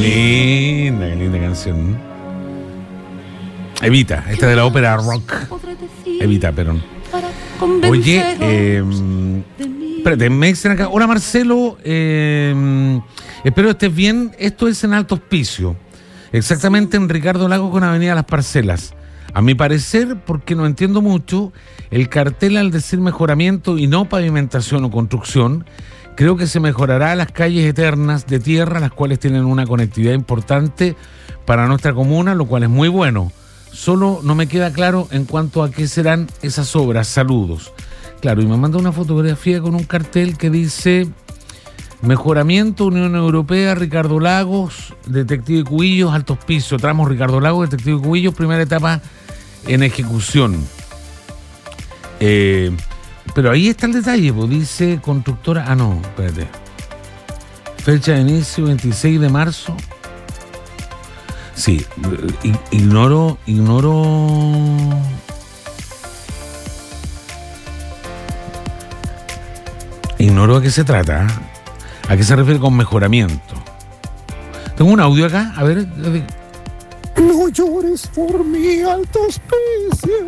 qué linda canción. Evita, esta de la ópera rock. Evita, Perón. Oye, espérate, me dicen acá, hola Marcelo, espero estés bien. Esto es en Alto Hospicio, exactamente en Ricardo Lagos con Avenida Las Parcelas. A mi parecer, porque no entiendo mucho, el cartel al decir mejoramiento y no pavimentación o construcción, creo que se mejorará las calles eternas de tierra, las cuales tienen una conectividad importante para nuestra comuna, lo cual es muy bueno. Solo no me queda claro en cuanto a qué serán esas obras. Saludos. Claro, y me manda una fotografía con un cartel que dice mejoramiento, Unión Europea, Ricardo Lagos, Detective Cubillos, Alto Hospicio, tramo Ricardo Lagos, Detective Cubillos, primera etapa en ejecución. Pero ahí está el detalle, pues dice constructora. Ah, no, espérate. Fecha de inicio 26 de marzo. Sí, ignoro a qué se trata, a qué se refiere con mejoramiento. Tengo un audio acá, a ver. No llores por mi Alto Hospicio.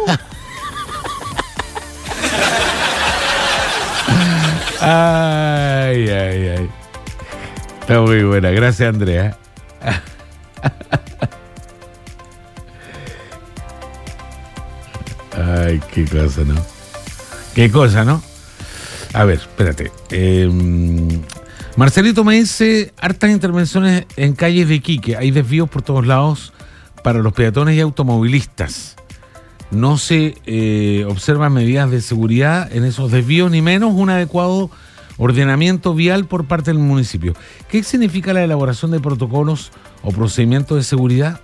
Ay. Está muy buena, gracias Andrea. Ay, qué cosa, ¿no? A ver, espérate. Marcelito me dice, hartas intervenciones en calles de Iquique. Hay desvíos por todos lados para los peatones y automovilistas. No se observan medidas de seguridad en esos desvíos, ni menos un adecuado ordenamiento vial por parte del municipio. ¿Qué significa la elaboración de protocolos o procedimientos de seguridad?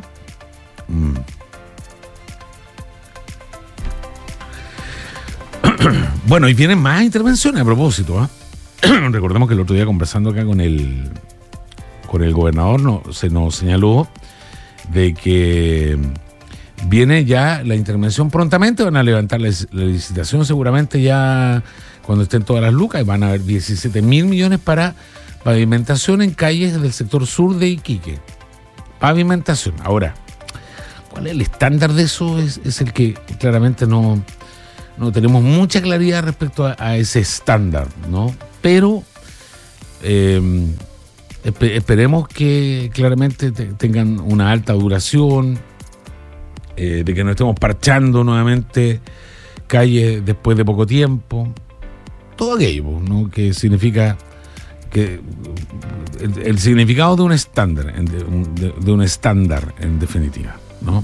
Bueno, y vienen más intervenciones a propósito, Recordemos que el otro día conversando acá con el gobernador se nos señaló de que viene ya la intervención prontamente. Van a levantar la licitación seguramente ya cuando estén todas las lucas, y van a haber 17.000 millones para pavimentación en calles del sector sur de Iquique. Pavimentación. Ahora, ¿cuál es el estándar de eso? Es el que claramente no tenemos mucha claridad respecto a ese estándar, ¿no? Pero esperemos que claramente tengan una alta duración, de que no estemos parchando nuevamente calles después de poco tiempo. Todo aquello, ¿no? Que significa que el significado de un estándar, de un estándar en definitiva, ¿no?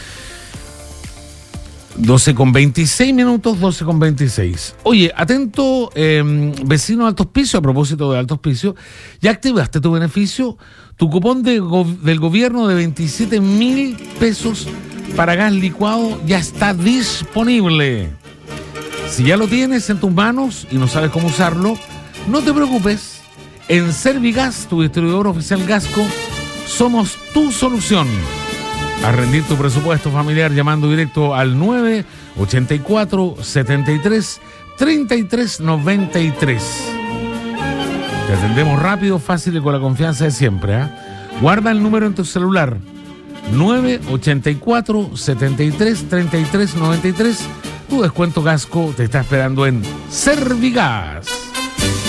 12:26 minutos, 12:26. Oye, atento, vecino de Alto Hospicio, a propósito de Alto Hospicio, ¿ya activaste tu beneficio? Tu cupón del gobierno de 27.000 pesos para gas licuado ya está disponible. Si ya lo tienes en tus manos y no sabes cómo usarlo, no te preocupes. En Servigas, tu distribuidor oficial Gasco, somos tu solución. A rendir tu presupuesto familiar llamando directo al 984-73-3393. Te atendemos rápido, fácil y con la confianza de siempre. Guarda el número en tu celular. 984-73-3393. Tu descuento Gasco te está esperando en Servigas.